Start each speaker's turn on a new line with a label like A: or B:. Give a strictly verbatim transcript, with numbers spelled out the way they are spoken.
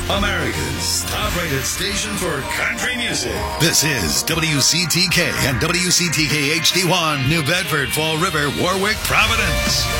A: America's top-rated station for country music. This is W C T K and W C T K H D one, New Bedford, Fall River, Warwick, Providence.